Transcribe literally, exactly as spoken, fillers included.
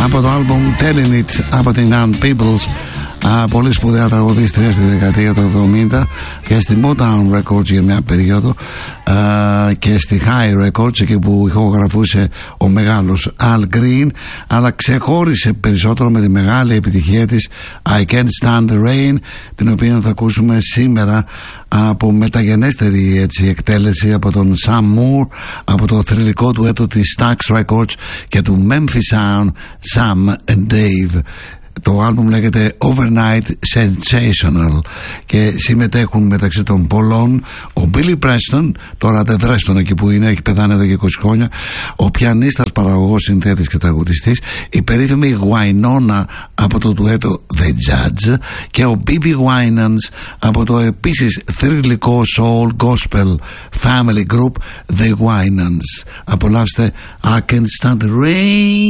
από το album Telling It από την Ann Peebles. Α, πολύ σπουδαία τραγουδίστρια στη δεκαετία του εβδομήντα και στη Motown Records για μια περίοδο, α, και στη High Records, εκεί που ηχογραφούσε ο μεγάλος Al Green, αλλά ξεχώρισε περισσότερο με τη μεγάλη επιτυχία της I Can't Stand the Rain, την οποία θα ακούσουμε σήμερα από μεταγενέστερη έτσι εκτέλεση από τον Sam Moore, από το θρυλικό του έτο της Stax Records και του Memphis Sound, Sam and Dave. Το άλμπουμ λέγεται Overnight Sensational και συμμετέχουν μεταξύ των πολλών ο Billy Preston, τώρα δεν βρέστον εκεί που είναι, έχει πεθάνει εδώ και είκοσι χρόνια, ο πιανίστας, παραγωγός, συνθέτης και τραγουδιστής, η περίφημη Wynonna από το ντουέτο The Judge και ο μπι μπι Winans από το επίσης θρυλικό soul gospel family group The Winans. Απολαύστε I Can't Stand the Rain.